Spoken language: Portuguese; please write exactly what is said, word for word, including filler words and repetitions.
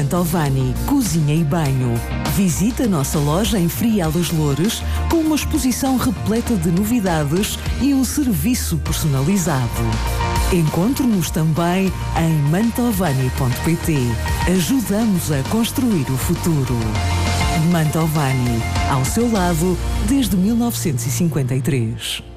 Mantovani Cozinha e Banho. Visita a nossa loja em Frial dos Loures com uma exposição repleta de novidades e um serviço personalizado. Encontre-nos também em mantovani ponto pt. Ajudamos a construir o futuro. Mantovani, ao seu lado desde mil novecentos e cinquenta e três.